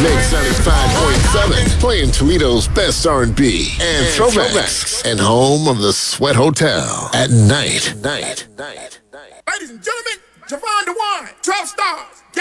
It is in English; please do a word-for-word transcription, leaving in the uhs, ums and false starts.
Mix ninety-five point seven, playing Toledo's best R and B and throwbacks, and home of the Sweat Hotel at night. Night. Ladies and gentlemen, Javon DeWine, twelve stars.